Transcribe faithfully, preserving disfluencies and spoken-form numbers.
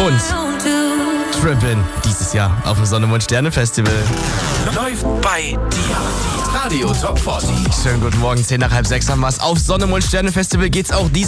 Und Trippin' dieses Jahr auf dem Sonne Mond Sterne Festival. Läuft bei dir. Radio Top vierzig. Schönen guten Morgen, zehn nach halb sechs haben wir es. Auf Sonne Mond Sterne Festival geht's auch dieses